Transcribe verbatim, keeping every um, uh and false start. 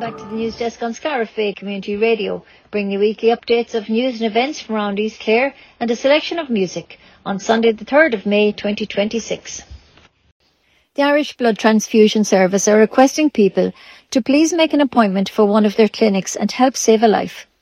back to the news desk on Scariff Bay Community Radio, bringing you weekly updates of news and events from around East Clare and a selection of music on Sunday the third of May twenty twenty-six. The Irish Blood Transfusion Service are requesting people to please make an appointment for one of their clinics and help save a life.